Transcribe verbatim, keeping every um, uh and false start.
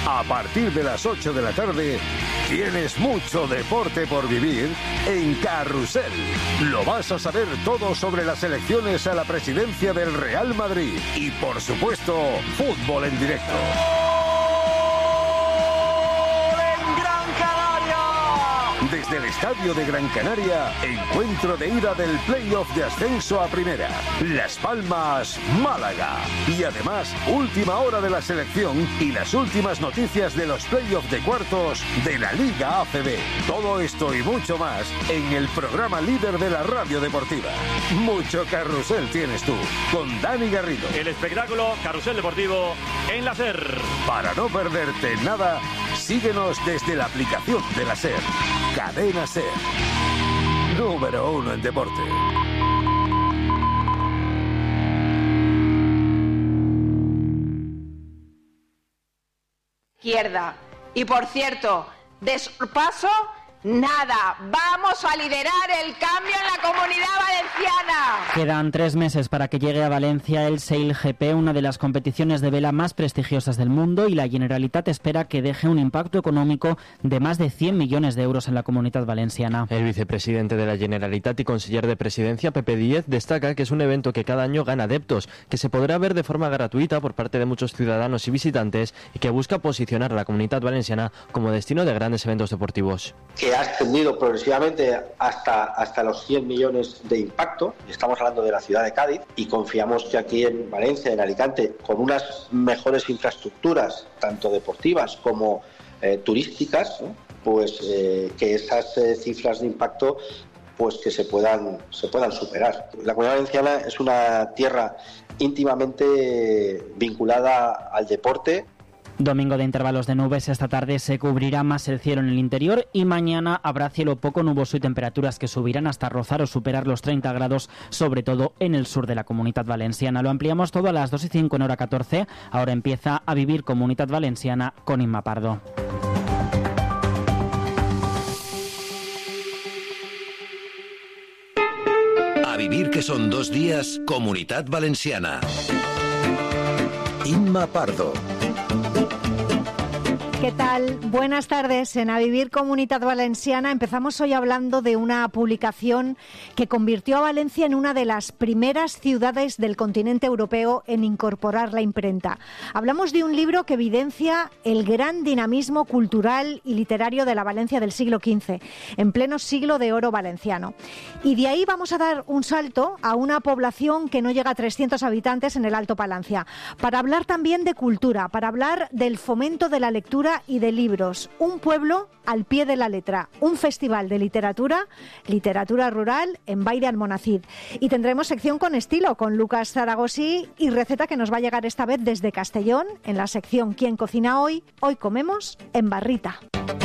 A partir de las ocho de la tarde, tienes mucho deporte por vivir en Carrusel. Lo vas a saber todo sobre las elecciones a la presidencia del Real Madrid. Y, por supuesto, fútbol en directo. Desde el Estadio de Gran Canaria, encuentro de ida del playoff de ascenso a Primera. Las Palmas, Málaga. Y además, última hora de la selección y las últimas noticias de los playoffs de cuartos de la Liga A C B. Todo esto y mucho más en el programa líder de la radio deportiva. Mucho carrusel tienes tú, con Dani Garrido. El espectáculo Carrusel Deportivo en la SER. Para no perderte nada, síguenos desde la aplicación de la SER. Cadena SER, número uno en deporte. Izquierda. Y por cierto, de sorpaso, nada. Vamos a liderar el cambio en la Comunidad Valenciana. Quedan tres meses para que llegue a Valencia el Sail G P, una de las competiciones de vela más prestigiosas del mundo, y la Generalitat espera que deje un impacto económico de más de cien millones de euros en la Comunidad Valenciana. El vicepresidente de la Generalitat y conseller de Presidencia, Pepe Díez, destaca que es un evento que cada año gana adeptos, que se podrá ver de forma gratuita por parte de muchos ciudadanos y visitantes y que busca posicionar a la Comunidad Valenciana como destino de grandes eventos deportivos. Que ha ascendido progresivamente hasta, hasta los cien millones de impacto. Estamos hablando de la ciudad de Cádiz y confiamos que aquí en Valencia, en Alicante, con unas mejores infraestructuras, tanto deportivas como eh, turísticas, ¿no? pues eh, que esas eh, cifras de impacto pues que se puedan, se puedan superar. La Comunidad Valenciana es una tierra íntimamente vinculada al deporte. Domingo de intervalos de nubes, esta tarde se cubrirá más el cielo en el interior y mañana habrá cielo poco nuboso y temperaturas que subirán hasta rozar o superar los treinta grados, sobre todo en el sur de la Comunidad Valenciana. Lo ampliamos todo a las dos y cinco en hora catorce. Ahora empieza a vivir Comunidad Valenciana con Inma Pardo. A vivir, que son dos días, Comunidad Valenciana. Inma Pardo. ¿Qué tal? Buenas tardes. En A Vivir Comunidad Valenciana empezamos hoy hablando de una publicación que convirtió a Valencia en una de las primeras ciudades del continente europeo en incorporar la imprenta. Hablamos de un libro que evidencia el gran dinamismo cultural y literario de la Valencia del siglo quince, en pleno siglo de oro valenciano. Y de ahí vamos a dar un salto a una población que no llega a trescientos habitantes en el Alto Palancia, para hablar también de cultura, para hablar del fomento de la lectura y de libros. Un pueblo al pie de la letra, un festival de literatura, literatura rural en Baire Almonacid. Y tendremos sección con estilo, con Lucas Zaragosí, y receta que nos va a llegar esta vez desde Castellón, en la sección ¿Quién cocina hoy? Hoy comemos en Barrita.